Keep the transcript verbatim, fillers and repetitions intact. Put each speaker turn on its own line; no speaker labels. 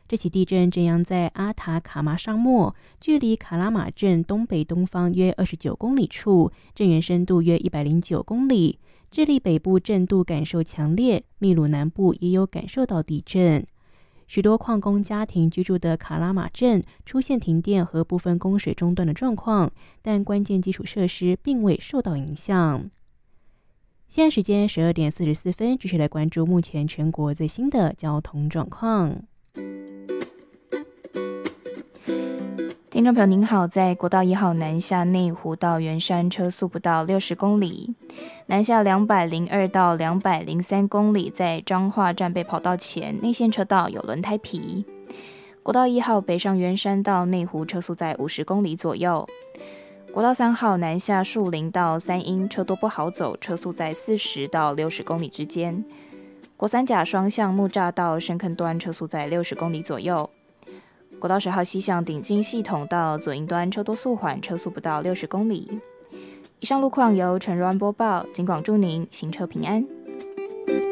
这起地震震央在阿塔卡马沙漠，距离卡拉马镇东北东方约二十九公里处，震源深度约一百零九公里。智利北部震度感受强烈，秘鲁南部也有感受到地震。许多矿工家庭居住的卡拉马镇出现停电和部分供水中断的状况，但关键基础设施并未受到影响。现在时间十二点四十四分，继续来关注目前全国最新的交通状况。
听众朋友您好，在国道一号南下内湖到圆山车速不到六十公里，南下两百零二到两百零三公里，在彰化站北跑道前内线车道有轮胎皮。国道一号北上圆山到内湖车速在五十公里左右。国道三号南下树林到三鹰车多不好走，车速在四十到六十公里之间。国三甲双向木栅到深坑端车速在六十公里左右。国道十号西向顶金系统到左营端车多速缓，车速不到六十公里。以上路况由陈如安播报，警广祝您行车平安。